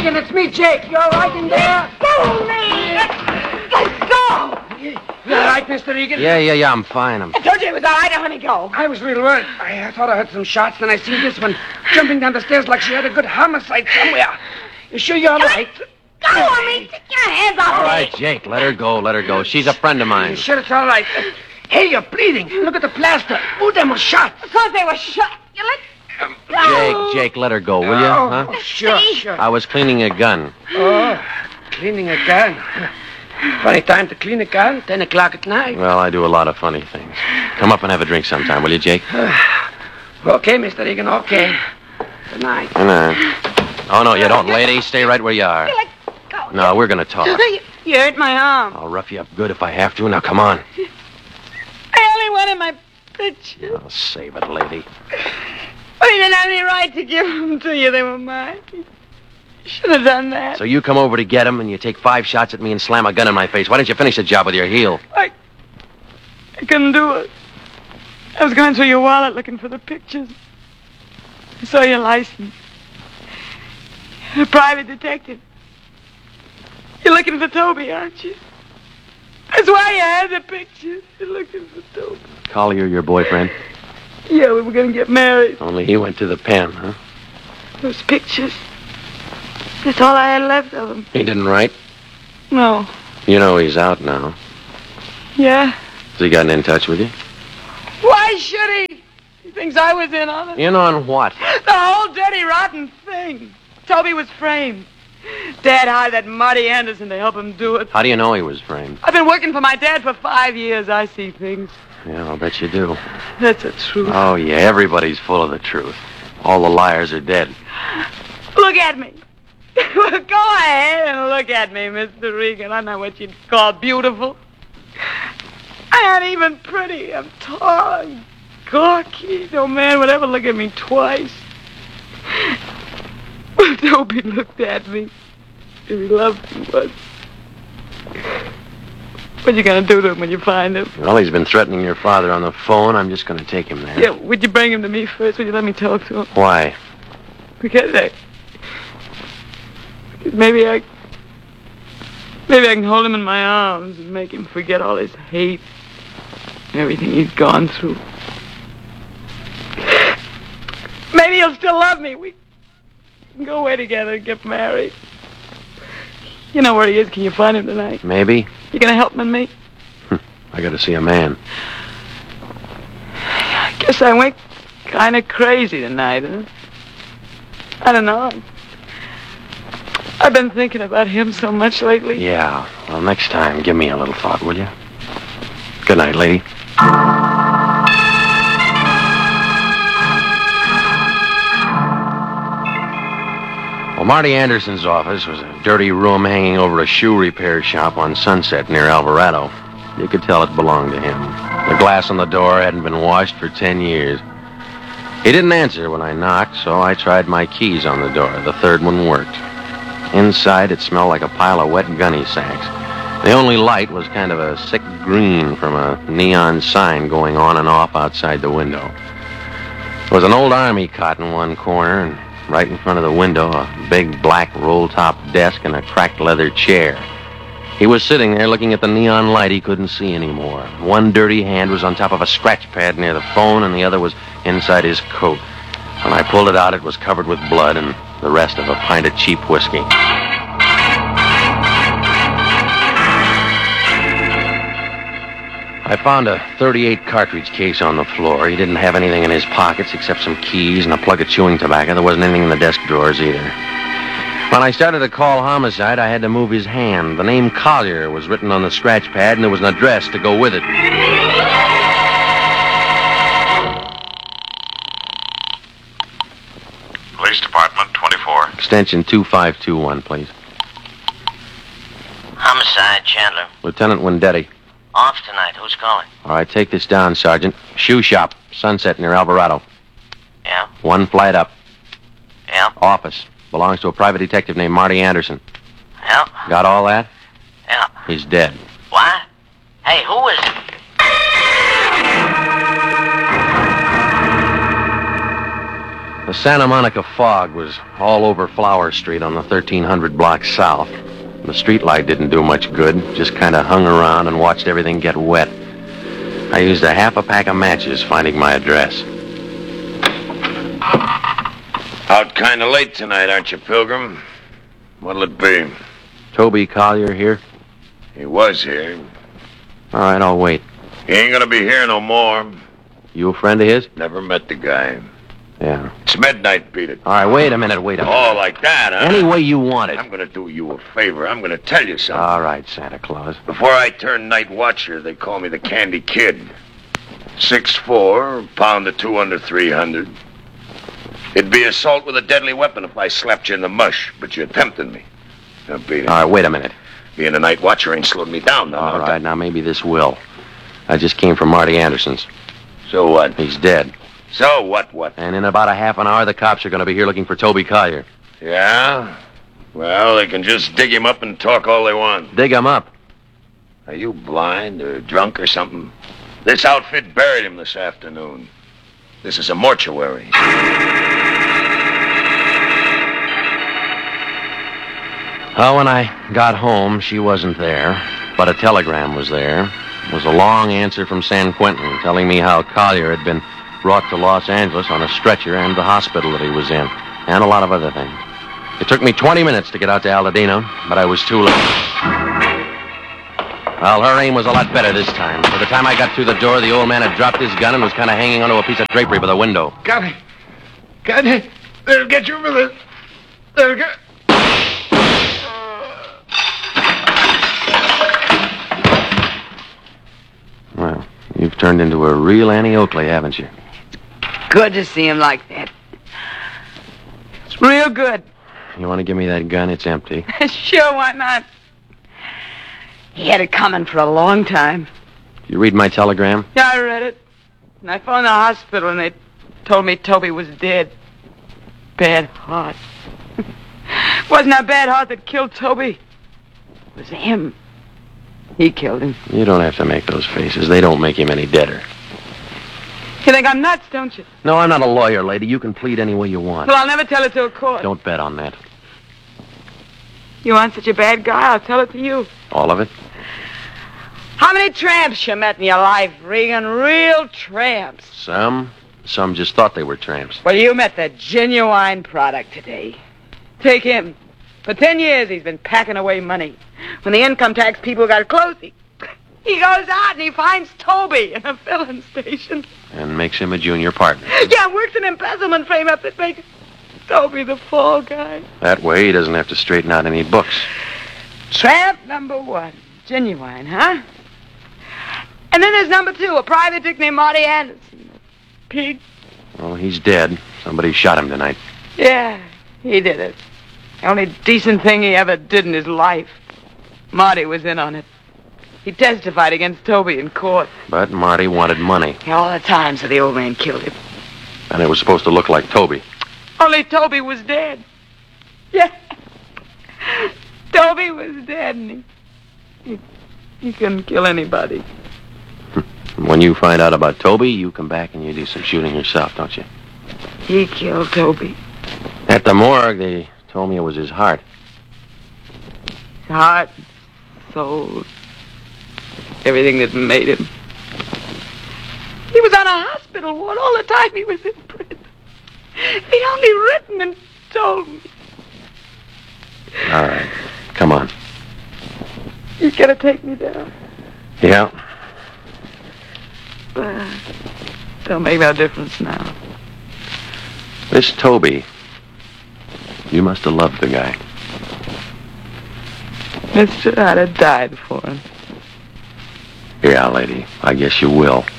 Regan, it's me, Jake. You all right in there? Go, me! Let's go! You all right, Mr. Regan? Yeah, I'm fine. I told you it was all right. Now let me go. I was real worried. I thought I heard some shots, then I seen this one jumping down the stairs like she had a good homicide somewhere. You sure you're all right? Go on me. Take your hands off All me. right, Jake, let her go. She's a friend of You mine. sure it's all right? Hey, you're bleeding. Look at the plaster. Ooh, them were shots. Because they were shot. You let... Jake, let her go, will you? Huh? Oh, sure. I was cleaning a gun. Oh, cleaning a gun. Funny time to clean a gun, 10 o'clock at night. Well, I do a lot of funny things. Come up and have a drink sometime, will you, Jake? Okay, Mr. Regan, okay. Good night. Good night. Oh, no, you don't, lady. Stay right where you are. You let go. No, we're going to talk. You hurt my arm. I'll rough you up good if I have to. Now, come on. I only wanted my picture. Oh, save it, lady. Well, you didn't have any right to give them to you. They were mine. You should have done that. So you come over to get him, and you take 5 shots at me and slam a gun in my face. Why didn't you finish the job with your heel? I couldn't do it. I was going through your wallet looking for the pictures. I saw your license. You're a private detective. You're looking for Toby, aren't you? That's why you had the pictures. You're looking for Toby. Collier, your boyfriend? Yeah, we were going to get married. Only he went to the pen, huh? Those pictures. That's all I had left of them. He didn't write? No. You know he's out now. Yeah? Has he gotten in touch with you? Why should he? He thinks I was in on it. In on what? The whole dirty, rotten thing. Toby was framed. Dad hired that Marty Anderson to help him do it. How do you know he was framed? I've been working for my dad for 5 years. I see things. Yeah, I'll bet you do. That's the truth. Oh, yeah, everybody's full of the truth. All the liars are dead. Look at me. Well, go ahead and look at me, Mr. Regan. I'm not what you'd call beautiful. I ain't even pretty. I'm tall and gawky. No man would ever look at me twice. Well, Toby looked at me. If he loved me, what you gonna do to him when you find him? Well, he's been threatening your father on the phone. I'm just going to take him there. Yeah, would you bring him to me first? Would you let me talk to him? Why? Because maybe I can hold him in my arms and make him forget all his hate and everything he's gone through. Maybe he'll still love me. We can go away together and get married. You know where he is. Can you find him tonight? Maybe. You gonna help him and me? I got to see a man. I guess I went kind of crazy tonight, huh? I don't know. I've been thinking about him so much lately. Yeah. Well, next time, give me a little thought, will you? Good night, lady. Well, Marty Anderson's office was a dirty room hanging over a shoe repair shop on Sunset near Alvarado. You could tell it belonged to him. The glass on the door hadn't been washed for 10 years. He didn't answer when I knocked, so I tried my keys on the door. The third one worked. Inside, it smelled like a pile of wet gunny sacks. The only light was kind of a sick green from a neon sign going on and off outside the window. There was an old army cot in one corner, and right in front of the window, a big black roll-top desk and a cracked leather chair. He was sitting there looking at the neon light he couldn't see anymore. One dirty hand was on top of a scratch pad near the phone, and the other was inside his coat. When I pulled it out, it was covered with blood and the rest of a pint of cheap whiskey. I found a .38 cartridge case on the floor. He didn't have anything in his pockets except some keys and a plug of chewing tobacco. There wasn't anything in the desk drawers either. When I started to call homicide, I had to move his hand. The name Collier was written on the scratch pad, and there was an address to go with it. Police Department, 24. Extension 2521, please. Homicide, Chandler. Lieutenant Wendetti. Off tonight. Who's calling? All right, take this down, Sergeant. Shoe shop, Sunset near Alvarado. Yeah? One flight up. Yeah? Office. Belongs to a private detective named Marty Anderson. Yeah? Got all that? Yeah. He's dead. What? Hey, who is it? The Santa Monica fog was all over Flower Street on the 1300 block south. The streetlight didn't do much good, just kind of hung around and watched everything get wet. I used a half a pack of matches finding my address. Out kind of late tonight, aren't you, Pilgrim? What'll it be? Toby Collier here? He was here. All right, I'll wait. He ain't gonna be here no more. You a friend of his? Never met the guy. Yeah. It's midnight, beat it. All right, wait a minute. Oh, like that, huh? Any way you want it. I'm gonna do you a favor. I'm gonna tell you something. All right, Santa Claus. Before I turned night watcher, they call me the Candy Kid. 6'4", pound of 2 under 300. It'd be assault with a deadly weapon if I slapped you in the mush, but you tempted me. Now, beat it. All right, wait a minute. Being a night watcher ain't slowed me down. All right, now maybe this will. I just came from Marty Anderson's. So what? He's dead. So what? And in about a half an hour, the cops are going to be here looking for Toby Collier. Yeah? Well, they can just dig him up and talk all they want. Dig him up. Are you blind or drunk or something? This outfit buried him this afternoon. This is a mortuary. Well, when I got home, she wasn't there, but a telegram was there. It was a long answer from San Quentin telling me how Collier had been brought to Los Angeles on a stretcher and the hospital that he was in, and a lot of other things. It took me 20 minutes to get out to Aladino, but I was too late. Well, her aim was a lot better this time. By the time I got through the door, the old man had dropped his gun and was kind of hanging onto a piece of drapery by the window. Got it. They'll get you for this. They'll get... Well, you've turned into a real Annie Oakley, haven't you? Good to see him like that. It's real good. You want to give me that gun? It's empty. Sure, why not? He had it coming for a long time. You read my telegram? Yeah, I read it. And I phoned the hospital, and they told me Toby was dead. Bad heart. Wasn't that bad heart that killed Toby. It was him. He killed him. You don't have to make those faces. They don't make him any deader. You think I'm nuts, don't you? No, I'm not a lawyer, lady. You can plead any way you want. Well, I'll never tell it to a court. Don't bet on that. You aren't such a bad guy. I'll tell it to you. All of it? How many tramps you met in your life, Regan? Real tramps. Some just thought they were tramps. Well, you met the genuine product today. Take him. For 10 years, he's been packing away money. When the income tax people got close, he goes out and he finds Toby in a filling station. And makes him a junior partner. Yeah, works an embezzlement frame up that makes Toby the fall guy. That way, he doesn't have to straighten out any books. Tramp number 1. Genuine, huh? And then there's number 2, a private dick named Marty Anderson. Pig. Well, he's dead. Somebody shot him tonight. Yeah, he did it. The only decent thing he ever did in his life. Marty was in on it. He testified against Toby in court. But Marty wanted money. All the time, so the old man killed him. And it was supposed to look like Toby. Only Toby was dead. Yeah. Toby was dead, and he couldn't kill anybody. When you find out about Toby, you come back and you do some shooting yourself, don't you? He killed Toby. At the morgue, they told me it was his heart. Heart, soul, everything that made him. He was on a hospital ward all the time he was in prison. He'd only written and told me. All right. Come on. You gotta take me down. Yeah. Don't make no difference now. This Toby, you must have loved the guy. Mister, I'd have died for him. Yeah, lady. I guess you will.